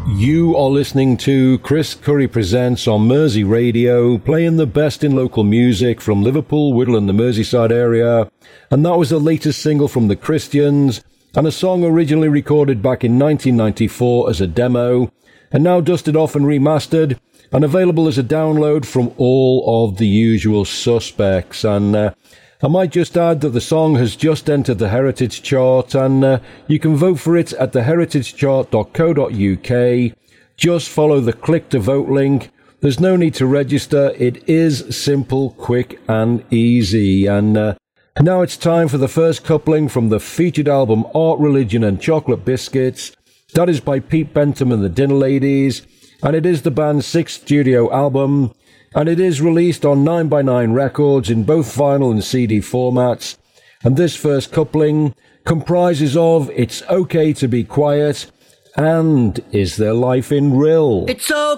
You are listening to Chris Curry Presents on Mersey Radio, playing the best in local music from Liverpool, Whittle and the Merseyside area. And that was the latest single from The Christians, and a song originally recorded back in 1994 as a demo, and now dusted off and remastered, and available as a download from all of the usual suspects. And I might just add that the song has just entered the Heritage Chart, and you can vote for it at theheritagechart.co.uk. Just follow the click to vote link. There's no need to register. It is simple, quick and easy. And now it's time for the first coupling from the featured album Art, Religion and Chocolate Biscuits. That is by Pete Bentham and the Dinner Ladies, and it is the band's 6th studio album. And it is released on 9x9 Records in both vinyl and CD formats. And this first coupling comprises of It's Okay to Be Quiet and Is There Life in Rill? It's okay.